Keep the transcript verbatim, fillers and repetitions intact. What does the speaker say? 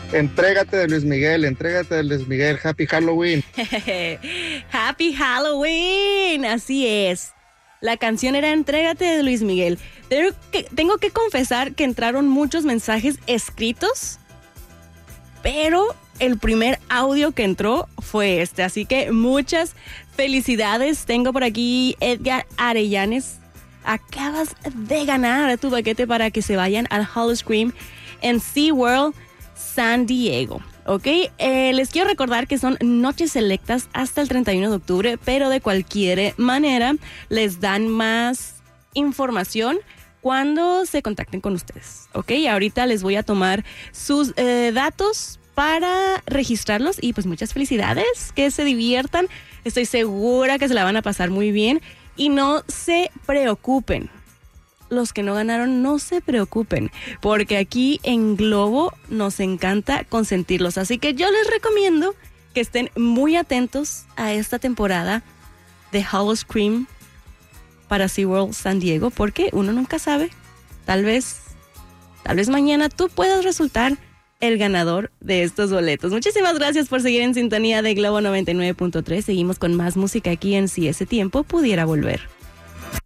Entrégate de Luis Miguel, entrégate de Luis Miguel. Happy Halloween. Happy Halloween, así es. La canción era Entrégate de Luis Miguel. Tengo que, tengo que confesar que entraron muchos mensajes escritos, pero el primer audio que entró fue este. Así que muchas felicidades. Tengo por aquí Edgar Arellanes. Acabas de ganar tu paquete para que se vayan al Howl-O-Scream en SeaWorld San Diego. Ok, eh, les quiero recordar que son noches selectas hasta el treinta y uno de octubre, pero de cualquier manera les dan más información cuando se contacten con ustedes. Ok, ahorita les voy a tomar sus eh, datos para registrarlos y pues muchas felicidades, que se diviertan. Estoy segura que se la van a pasar muy bien y no se preocupen. Los que no ganaron, no se preocupen, porque aquí en Globo nos encanta consentirlos. Así que yo les recomiendo que estén muy atentos a esta temporada de Howl-O-Scream para SeaWorld San Diego, porque uno nunca sabe. Tal vez, tal vez mañana tú puedas resultar el ganador de estos boletos. Muchísimas gracias por seguir en sintonía de Globo noventa y nueve punto tres. Seguimos con más música aquí en Si Ese Tiempo Pudiera Volver.